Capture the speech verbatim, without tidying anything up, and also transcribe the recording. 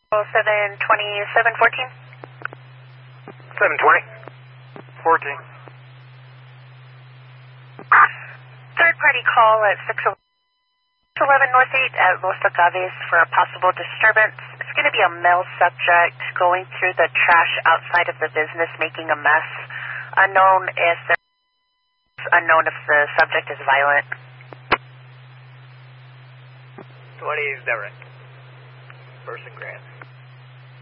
seven twenty, seven fourteen? seven twenty. fourteen. Third party call at six eleven North eight at Los Agaves for a possible disturbance. It's going to be a male subject going through the trash outside of the business making a mess. Unknown if there's unknown if the subject is violent. twenty is Derek. Person Grant.